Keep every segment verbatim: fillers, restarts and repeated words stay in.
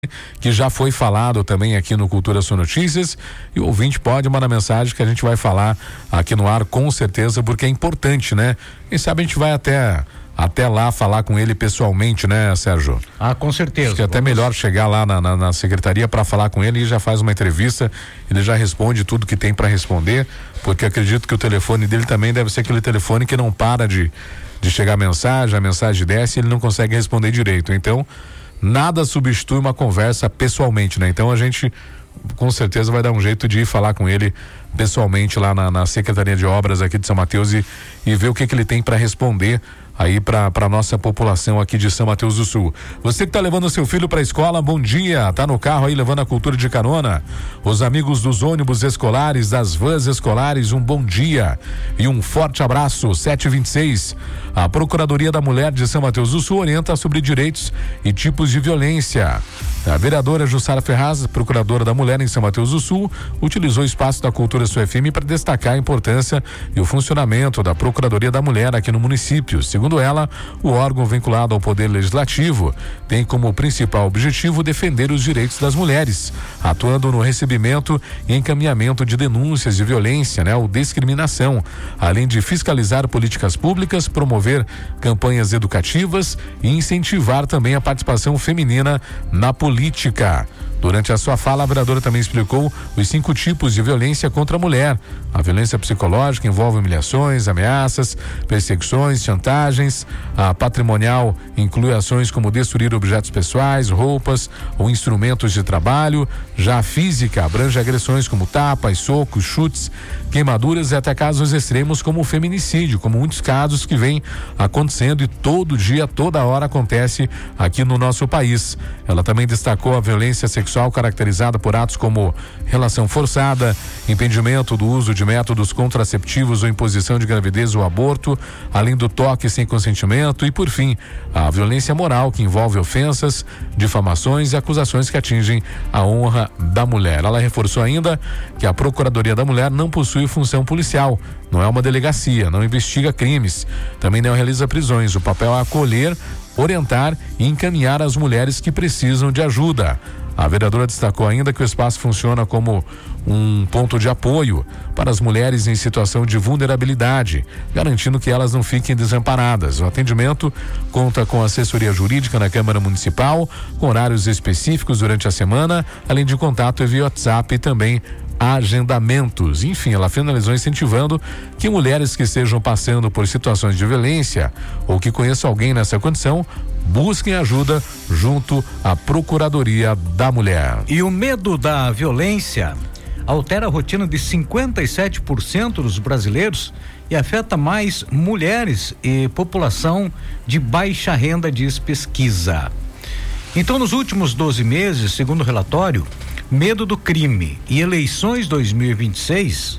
que já foi falado também aqui no Cultura São Notícias, e o ouvinte pode mandar mensagem que a gente vai falar aqui no ar com certeza, porque é importante, né? Quem sabe a gente vai até até lá falar com ele pessoalmente, né, Sérgio? Ah, com certeza. Acho que é até melhor chegar lá na, na, na secretaria para falar com ele e já faz uma entrevista, ele já responde tudo que tem para responder, porque acredito que o telefone dele também deve ser aquele telefone que não para de, de chegar mensagem, a mensagem desce e ele não consegue responder direito. Então, nada substitui uma conversa pessoalmente, né? Então a gente com certeza vai dar um jeito de ir falar com ele pessoalmente lá na, na Secretaria de Obras aqui de São Mateus e, e ver o que que ele tem para responder aí para para nossa população aqui de São Mateus do Sul. Você que tá levando seu filho para a escola, bom dia. Tá no carro aí levando a cultura de carona. Os amigos dos ônibus escolares, das vans escolares, um bom dia e um forte abraço. sete e vinte e seis. A Procuradoria da Mulher de São Mateus do Sul orienta sobre direitos e tipos de violência. A vereadora Jussara Ferraz, procuradora da Mulher em São Mateus do Sul, utilizou o espaço da Cultura Sul F M para destacar a importância e o funcionamento da Procuradoria da Mulher aqui no município. Segundo ela, o órgão vinculado ao Poder Legislativo tem como principal objetivo defender os direitos das mulheres, atuando no recebimento e encaminhamento de denúncias de violência, né, ou discriminação, além de fiscalizar políticas públicas, promover campanhas educativas e incentivar também a participação feminina na política. Política. Durante a sua fala, a vereadora também explicou os cinco tipos de violência contra a mulher. A violência psicológica envolve humilhações, ameaças, perseguições, chantagens. A patrimonial inclui ações como destruir objetos pessoais, roupas ou instrumentos de trabalho. Já a física abrange agressões como tapas, socos, chutes, queimaduras e até casos extremos como o feminicídio, como muitos casos que vêm acontecendo e todo dia, toda hora acontece aqui no nosso país. Ela também destacou a violência sexual caracterizada por atos como relação forçada, impedimento do uso de métodos contraceptivos ou imposição de gravidez ou aborto, além do toque sem consentimento e, por fim, a violência moral que envolve ofensas, difamações e acusações que atingem a honra da mulher. Ela reforçou ainda que a Procuradoria da Mulher não possui função policial, não é uma delegacia, não investiga crimes, também não realiza prisões. O papel é acolher, orientar e encaminhar as mulheres que precisam de ajuda. A vereadora destacou ainda que o espaço funciona como um ponto de apoio para as mulheres em situação de vulnerabilidade, garantindo que elas não fiquem desamparadas. O atendimento conta com assessoria jurídica na Câmara Municipal, com horários específicos durante a semana, além de contato via WhatsApp e também agendamentos. Enfim, ela finalizou incentivando que mulheres que estejam passando por situações de violência ou que conheçam alguém nessa condição busquem ajuda junto à Procuradoria da Mulher. E o medo da violência altera a rotina de cinquenta e sete por cento dos brasileiros e afeta mais mulheres e população de baixa renda, diz pesquisa. Então, nos últimos doze meses, segundo o relatório Medo do Crime e Eleições dois mil e vinte e seis,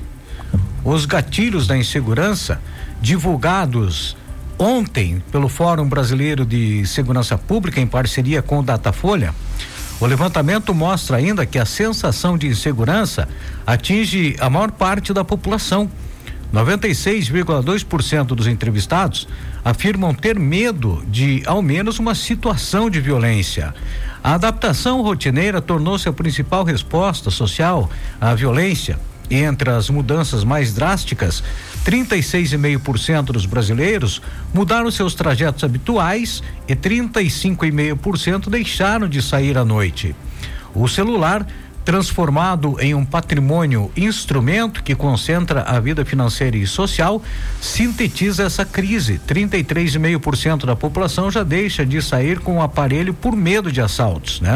os gatilhos da insegurança divulgados ontem pelo Fórum Brasileiro de Segurança Pública em parceria com o Datafolha, o levantamento mostra ainda que a sensação de insegurança atinge a maior parte da população. noventa e seis vírgula dois por cento dos entrevistados afirmam ter medo de ao menos uma situação de violência. A adaptação rotineira tornou-se a principal resposta social à violência. E entre as mudanças mais drásticas, trinta e seis vírgula cinco por cento dos brasileiros mudaram seus trajetos habituais e trinta e cinco vírgula cinco por cento deixaram de sair à noite. O celular, transformado em um patrimônio instrumento que concentra a vida financeira e social, sintetiza essa crise. trinta e três vírgula cinco por cento da população já deixa de sair com o aparelho por medo de assaltos, né?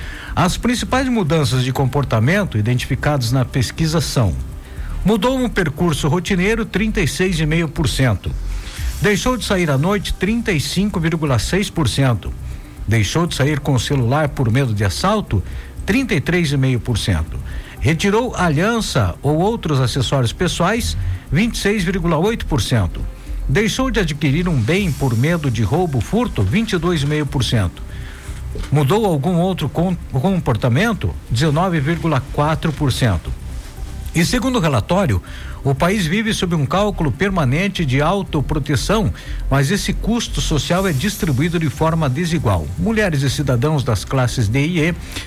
As principais mudanças de comportamento identificadas na pesquisa são: mudou um percurso rotineiro, trinta e seis vírgula cinco por cento. Deixou de sair à noite, trinta e cinco vírgula seis por cento. Deixou de sair com o celular por medo de assalto, trinta e três vírgula cinco por cento. Retirou aliança ou outros acessórios pessoais, vinte e seis vírgula oito por cento. Deixou de adquirir um bem por medo de roubo, furto, vinte e dois vírgula cinco por cento. Mudou algum outro comportamento, dezenove vírgula quatro por cento. E segundo o relatório, O país vive sob um cálculo permanente de autoproteção, mas esse custo social é distribuído de forma desigual. Mulheres e cidadãos das classes D e E